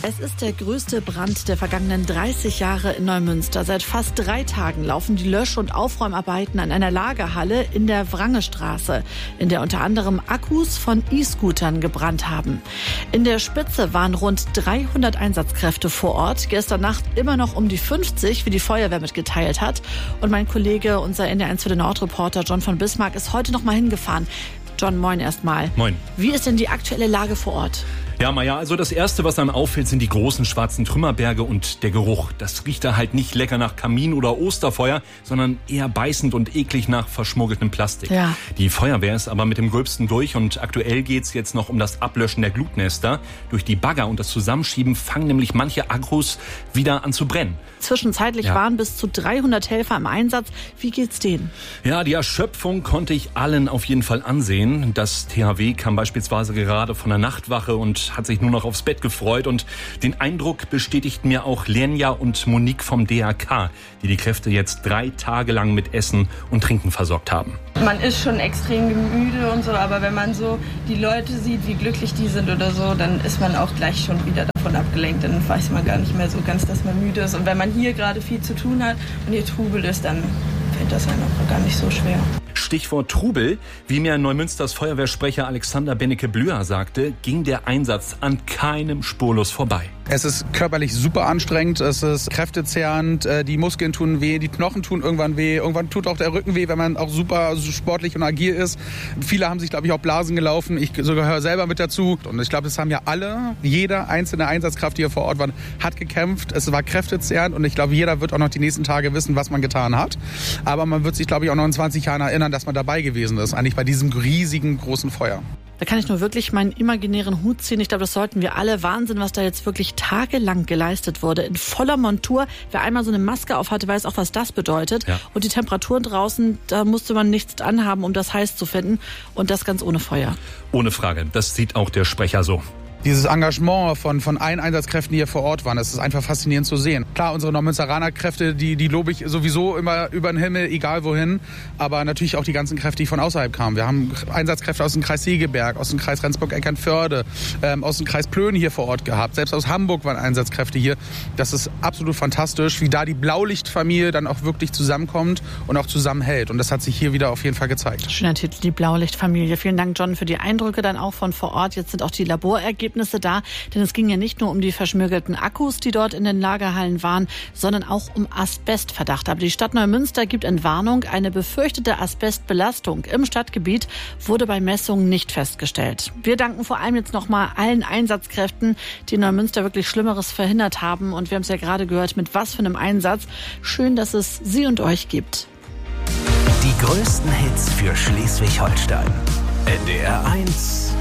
Es ist der größte Brand der vergangenen 30 Jahre in Neumünster. Seit fast 3 Tagen laufen die Lösch- und Aufräumarbeiten an einer Lagerhalle in der Wrangestraße, in der unter anderem Akkus von E-Scootern gebrannt haben. In der Spitze waren rund 300 Einsatzkräfte vor Ort. Gestern Nacht immer noch um die 50, wie die Feuerwehr mitgeteilt hat. Und mein Kollege, unser NDR1 für den Nordreporter John von Bismarck, ist heute noch mal hingefahren. John, moin erstmal. Moin. Wie ist denn die aktuelle Lage vor Ort? Ja, Maja, also das Erste, was einem auffällt, sind die großen schwarzen Trümmerberge und der Geruch. Das riecht da halt nicht lecker nach Kamin oder Osterfeuer, sondern eher beißend und eklig nach verschmuggeltem Plastik. Ja. Die Feuerwehr ist aber mit dem Gröbsten durch und aktuell geht's jetzt noch um das Ablöschen der Glutnester. Durch die Bagger und das Zusammenschieben fangen nämlich manche Akkus wieder an zu brennen. Zwischenzeitlich waren bis zu 300 Helfer im Einsatz. Wie geht's denen? Ja, die Erschöpfung konnte ich allen auf jeden Fall ansehen. Das THW kam beispielsweise gerade von der Nachtwache und hat sich nur noch aufs Bett gefreut. Und den Eindruck bestätigten mir auch Lenja und Monique vom DRK, die Kräfte jetzt 3 Tage lang mit Essen und Trinken versorgt haben. Man ist schon extrem müde und so, aber wenn man so die Leute sieht, wie glücklich die sind oder so, dann ist man auch gleich schon wieder davon abgelenkt. Dann weiß man gar nicht mehr so ganz, dass man müde ist. Und wenn man hier gerade viel zu tun hat und hier Trubel ist, dann fällt das einem auch gar nicht so schwer. Stichwort Trubel. Wie mir Neumünsters Feuerwehrsprecher Alexander Bennecke-Blüher sagte, ging der Einsatz an keinem spurlos vorbei. Es ist körperlich super anstrengend, es ist kräftezehrend, die Muskeln tun weh, die Knochen tun irgendwann weh, irgendwann tut auch der Rücken weh, wenn man auch super sportlich und agil ist. Viele haben sich, glaube ich, auch Blasen gelaufen, ich sogar gehöre selber mit dazu. Und ich glaube, das haben ja alle, jeder einzelne Einsatzkraft, die hier vor Ort war, hat gekämpft, es war kräftezehrend und ich glaube, jeder wird auch noch die nächsten Tage wissen, was man getan hat. Aber man wird sich, glaube ich, auch noch in 20 Jahren erinnern, dass man dabei gewesen ist, eigentlich bei diesem riesigen, großen Feuer. Da kann ich nur wirklich meinen imaginären Hut ziehen. Ich glaube, das sollten wir alle. Wahnsinn, was da jetzt wirklich tagelang geleistet wurde. In voller Montur. Wer einmal so eine Maske auf hatte, weiß auch, was das bedeutet. Ja. Und die Temperaturen draußen, da musste man nichts anhaben, um das heiß zu finden. Und das ganz ohne Feuer. Ohne Frage. Das sieht auch der Sprecher so. Dieses Engagement von allen Einsatzkräften, die hier vor Ort waren, das ist einfach faszinierend zu sehen. Klar, unsere Neumünsteraner Kräfte, die lobe ich sowieso immer über den Himmel, egal wohin. Aber natürlich auch die ganzen Kräfte, die von außerhalb kamen. Wir haben Einsatzkräfte aus dem Kreis Segeberg, aus dem Kreis Rendsburg-Eckernförde, aus dem Kreis Plön hier vor Ort gehabt. Selbst aus Hamburg waren Einsatzkräfte hier. Das ist absolut fantastisch, wie da die Blaulichtfamilie dann auch wirklich zusammenkommt und auch zusammenhält. Und das hat sich hier wieder auf jeden Fall gezeigt. Schöner Titel, die Blaulichtfamilie. Vielen Dank, John, für die Eindrücke dann auch von vor Ort. Jetzt sind auch die Laborergebnisse da, denn es ging ja nicht nur um die verschmürgelten Akkus, die dort in den Lagerhallen waren, sondern auch um Asbestverdacht. Aber die Stadt Neumünster gibt Entwarnung. Eine befürchtete Asbestbelastung im Stadtgebiet wurde bei Messungen nicht festgestellt. Wir danken vor allem jetzt nochmal allen Einsatzkräften, die in Neumünster wirklich Schlimmeres verhindert haben. Und wir haben es ja gerade gehört, mit was für einem Einsatz. Schön, dass es Sie und euch gibt. Die größten Hits für Schleswig-Holstein. NDR 1